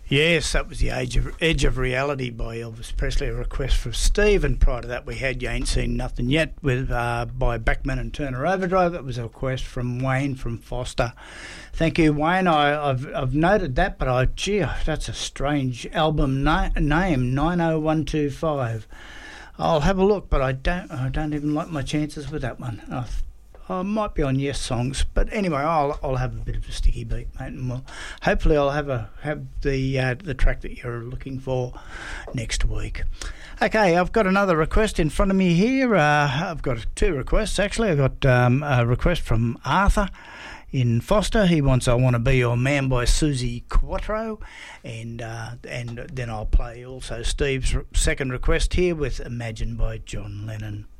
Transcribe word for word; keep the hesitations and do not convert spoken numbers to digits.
Yes, that was the Age of, Edge of Reality by Elvis Presley, a request from Steve, and prior to that we had You Ain't Seen Nothing Yet with uh, by Backman and Turner Overdrive. That was a request from Wayne from Foster. Thank you, Wayne. I, I've I've noted that, but I gee, that's a strange album na- name, nine oh one two five. I'll have a look, but I don't I don't even like my chances with that one. I, I might be on Yes Songs, but anyway, I'll I'll have a bit of a sticky beat, mate, and we'll, hopefully I'll have a have the uh, the track that you're looking for next week. Okay, I've got another request in front of me here. Uh, I've got two requests actually. I've got um, a request from Arthur in Foster. He wants "I Want to Be Your Man" by Susie Quattro, and uh, and then I'll play also Steve's second request here with "Imagine" by John Lennon.